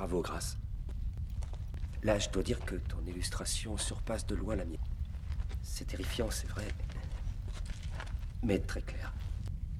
Bravo, Grace. Là, je dois dire que ton illustration surpasse de loin la mienne. C'est terrifiant, c'est vrai. Mais très clair.